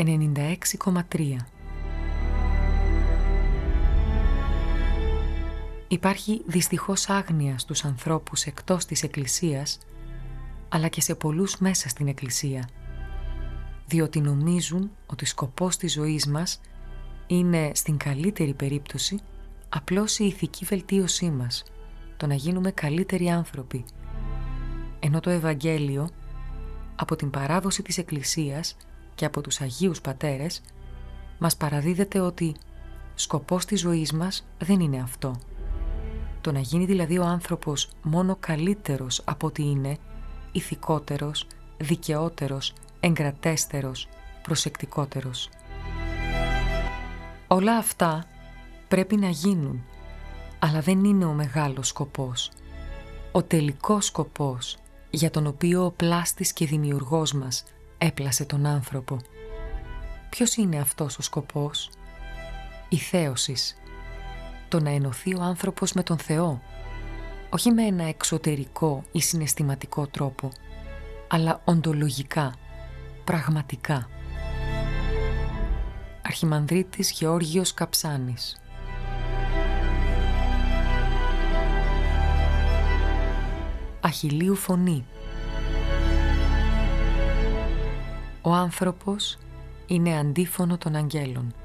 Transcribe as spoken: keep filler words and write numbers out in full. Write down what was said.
ενενήντα έξι κόμμα τρία. Υπάρχει δυστυχώς άγνοια στους ανθρώπους εκτός της Εκκλησίας, αλλά και σε πολλούς μέσα στην Εκκλησία, διότι νομίζουν ότι σκοπός της ζωής μας είναι, στην καλύτερη περίπτωση, απλώς η ηθική βελτίωσή μας, το να γίνουμε καλύτεροι άνθρωποι, ενώ το Ευαγγέλιο, από την παράδοση της Εκκλησίας και από τους Αγίους Πατέρες, μας παραδίδεται ότι σκοπός της ζωής μας δεν είναι αυτό. Το να γίνει δηλαδή ο άνθρωπος μόνο καλύτερος από ό,τι είναι, ηθικότερος, δικαιότερος, εγκρατέστερος, προσεκτικότερος. Όλα αυτά πρέπει να γίνουν, αλλά δεν είναι ο μεγάλος σκοπός. Ο τελικός σκοπός για τον οποίο ο πλάστης και δημιουργός μας έπλασε τον άνθρωπο. Ποιος είναι αυτός ο σκοπός? Η θέωσης. Το να ενωθεί ο άνθρωπος με τον Θεό, όχι με ένα εξωτερικό ή συναισθηματικό τρόπο, αλλά οντολογικά, πραγματικά. Αρχιμανδρίτης Γεώργιος Καψάνης. Αχιλλείου φωνή. Ο άνθρωπος είναι αντίφωνο των αγγέλων.